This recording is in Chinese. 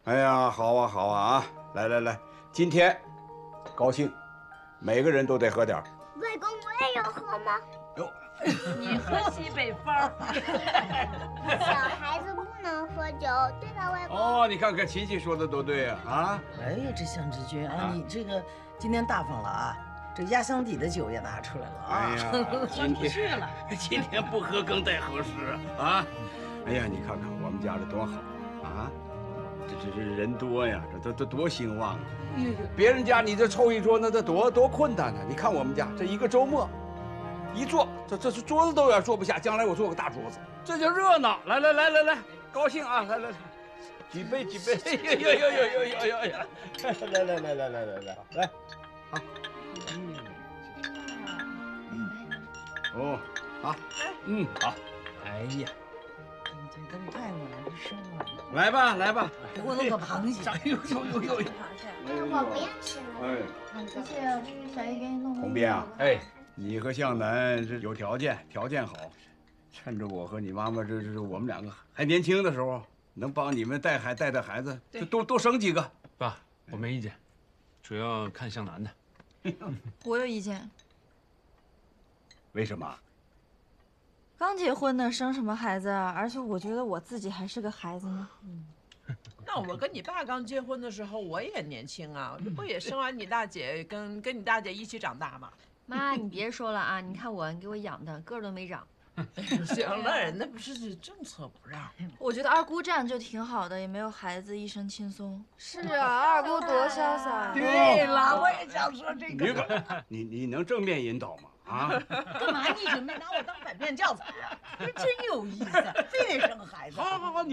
哎呀，好啊好啊啊！来来来，今天高兴，每个人都得喝点儿。 外公，我也要喝吗？ 哟， 你喝西北风。 小孩子不能喝酒，对吧，外公？ 哦，你看看琪琪说的都对啊啊！ 哎呀，这向志军啊，你这个今天大方了啊，这压箱底的酒也拿出来了啊！ 哎呀，今天不喝更待何时啊？哎呀，你看看我们家这多好啊！这人多呀，这多兴旺啊！别人家你这凑一桌，那多困难呢。你看我们家这一个周末，一坐这桌子都有点坐不下，将来我做个大桌子，这就热闹。来，高兴啊！来，举杯！哎呀！来，好。哦，好，好。 哎呀，这都太难受了。 来吧。 给我弄个螃蟹。 哎呦！ 我不要吃了。 谢谢啊，这是小姨给你弄的。 红斌啊，哎，你和向南这有条件好，趁着我和你妈妈这我们两个还年轻的时候，能帮你们带孩子，多生几个。 爸，我没意见，主要看向南的。 我有意见， 为什么？ 刚结婚呢，生什么孩子啊？而且我觉得我自己还是个孩子呢。 那我跟你爸刚结婚的时候，我也年轻啊，这不也生完你大姐，跟你大姐一起长大吗？ 妈，你别说了啊！你看我，你给我养的个儿都没长。 行了，人家不是政策不让。 我觉得二姑这样就挺好的，也没有孩子，一生轻松。是啊，二姑多潇洒。 对了，我也想说这个。 你能正面引导吗？啊？ 干嘛？你准备拿我当反面教材啊？真有意思，非得生孩子。 好，